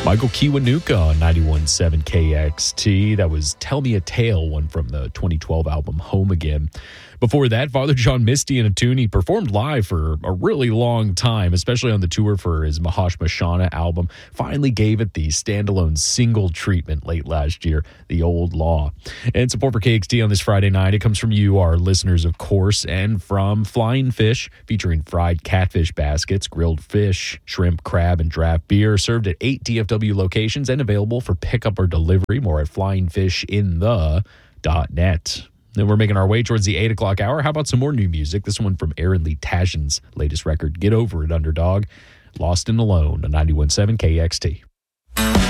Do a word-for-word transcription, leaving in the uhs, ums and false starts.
Michael Kiwanuka on ninety-one point seven K X T. That was Tell Me a Tale, one from the twenty twelve album Home Again. Before that, Father John Misty and a tune he performed live for a really long time, especially on the tour for his Mahashmashana album. Finally gave it the standalone single treatment late last year, The Old Law. And support for K X T on this Friday night, it comes from you, our listeners, of course, and from Flying Fish, featuring fried catfish baskets, grilled fish, shrimp, crab, and draft beer, served at eight D F W locations and available for pickup or delivery. More at flying fish in the dot net. Then we're making our way towards the eight o'clock hour. How about some more new music? This one from Aaron Lee Tashin's latest record, Get Over It, Underdog. Lost and Alone on ninety-one point seven K X T.